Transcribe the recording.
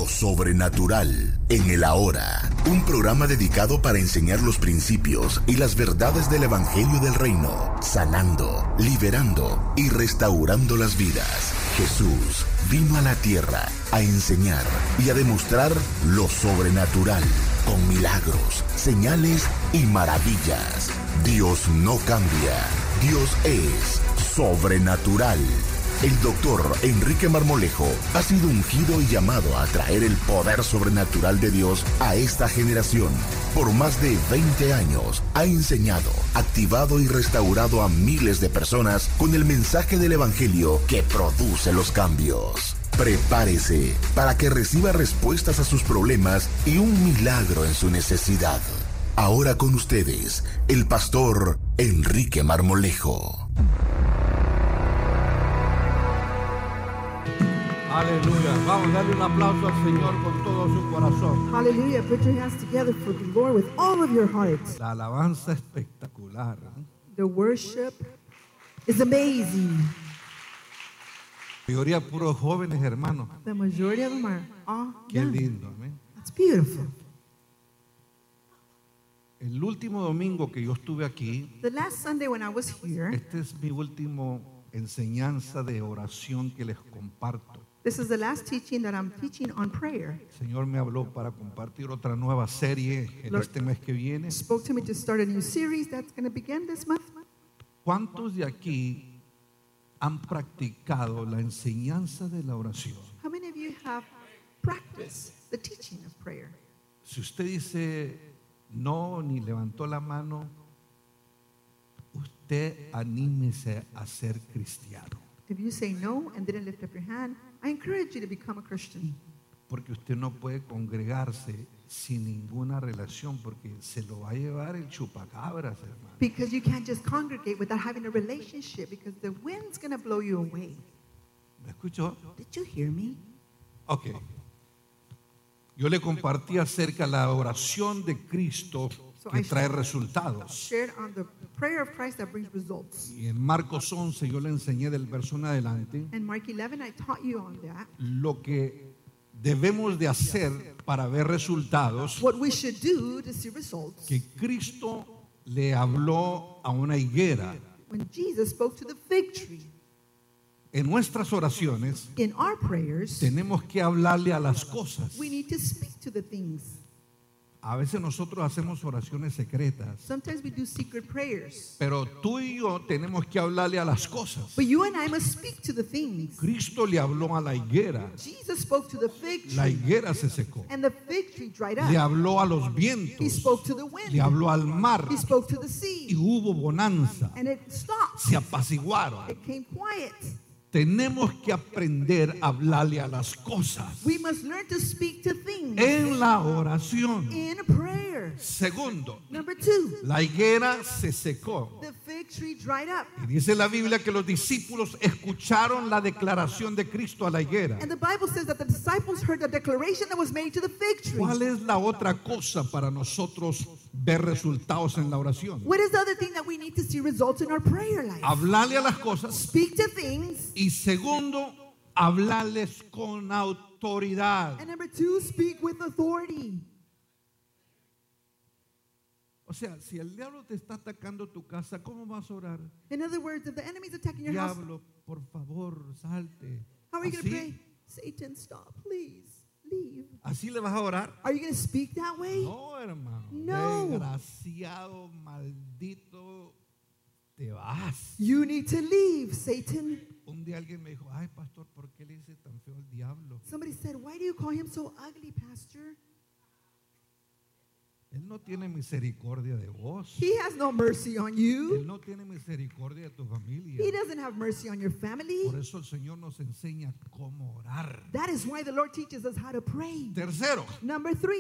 sobrenatural en el ahora. Un programa dedicado para enseñar los principios y las verdades del Evangelio del Reino, sanando, liberando y restaurando las vidas. Jesús vino a la tierra a enseñar y a demostrar lo sobrenatural con milagros, señales y maravillas. Dios no cambia. Dios es sobrenatural. El doctor Enrique Marmolejo ha sido ungido y llamado a traer el poder sobrenatural de Dios a esta generación. Por más de 20 años ha enseñado, activado y restaurado a miles de personas con el mensaje del Evangelio que produce los cambios. Prepárese para que reciba respuestas a sus problemas y un milagro en su necesidad. Ahora con ustedes, el pastor Enrique Marmolejo. Aleluya. Vamos a darle un aplauso al Señor con todo su corazón. Hallelujah. Put your hands together for the Lord with all of your heart. La alabanza espectacular. The worship is amazing. La mayoría puros jóvenes, hermanos. The majority of them are all Qué young. lindo. ¿Eh? That's beautiful. El último domingo que yo estuve aquí, The last Sunday when I was here, esta es mi última enseñanza de oración que les comparto. this is the last teaching that I'm teaching on prayer. El Señor me habló para compartir otra nueva serie en Lord este mes que viene. spoke to me to start a new series that's going to begin this month. ¿Cuántos de aquí han practicado la enseñanza de la oración? How many of you have practiced the teaching of prayer? Si usted dice no ni levantó la mano, usted anímese a ser cristiano, If you say no and didn't lift up your hand, I encourage you to become a Christian. porque usted no puede congregarse sin ninguna relación, porque se lo va a llevar el chupacabras, hermano. Because you can't just congregate without having a relationship, because the wind's going to blow you away. ¿Me escuchó? Did you hear me? Ok. Yo le compartí acerca de la oración de Cristo que trae resultados. Shared on the prayer of Christ that brings results. Y en Marcos 11 yo le enseñé del verso en adelante And Mark 11, I taught you on that. lo que debemos de hacer para ver resultados, What we should do to see results. que Cristo le habló a una higuera. When Jesus spoke to the fig tree, En nuestras oraciones in our prayers, tenemos que hablarle a las cosas. we need to speak to the things. A veces nosotros hacemos oraciones secretas, Sometimes we do secret prayers. pero tú y yo tenemos que hablarle a las cosas. But you and I must speak to the things. Cristo le habló a la higuera, Jesus spoke to the fig la tree, higuera se secó. and the fig tree dried Le up. habló a los He vientos, spoke to the wind. le habló al mar He spoke to the y sea. hubo bonanza, And it stopped. se apaciguaron. It came quiet. Tenemos que aprender a hablarle a las cosas We must learn to speak to things en la oración. in prayer. Segundo, Number 2, la higuera se secó. the fig tree dried up. Y dice la Biblia que los discípulos escucharon la declaración de Cristo a la higuera. And the Bible says that the disciples heard the declaration that was made to the fig tree. ¿Cuál es la otra cosa para nosotros ver resultados en la oración? What is the other thing that we need to see results in our prayer life? Hablarle a las cosas. Speak to things. Y segundo, hablarles con autoridad. And number 2, speak with authority. O sea, si el diablo te está atacando tu casa, ¿cómo vas a orar? In other words, if the enemy is attacking your house, Diablo, por favor, salte. how are you going to ¿Así? pray? Satan, stop, please, leave. ¿Así le vas a orar? Are you going to speak that way? No, hermano. No. Desgraciado, maldito, te vas. You need to leave, Satan. Un día alguien me dijo, ay, pastor, ¿por qué le dice tan feo al diablo? Somebody said, why do you call him so ugly, Pastor? Él no tiene misericordia de vos. He has no mercy on Él you. no tiene misericordia de tu familia. He doesn't have mercy on your family. Por eso el Señor nos enseña cómo orar. That is why the Lord teaches us how to pray. Tercero, Number 3,